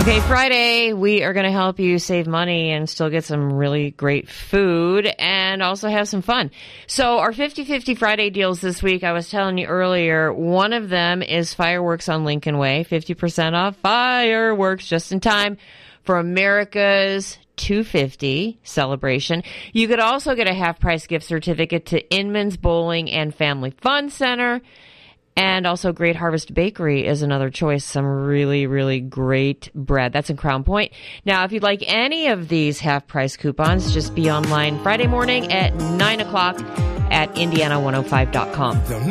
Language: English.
Okay, Friday, we are going to help you save money and still get some really great food and also have some fun. So our 50-50 Friday deals this week, I was telling you earlier, one of them is fireworks on Lincoln Way, 50% off fireworks just in time for America's 250 celebration. You could also get a half-price gift certificate to Inman's Bowling and Family Fun Center. And also Great Harvest Bakery is another choice. Some really, really great bread. That's in Crown Point. Now, if you'd like any of these half-price coupons, just be online Friday morning at 9 o'clock at Indiana105.com.